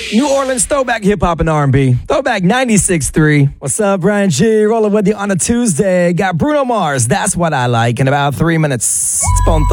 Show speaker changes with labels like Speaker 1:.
Speaker 1: New Orleans throwback hip hop and R&B. Throwback 96.3. What's up, Brian G? Rolling with you on a Tuesday. Got Bruno Mars. That's what I like. In about 3 minutes. It's Ponto.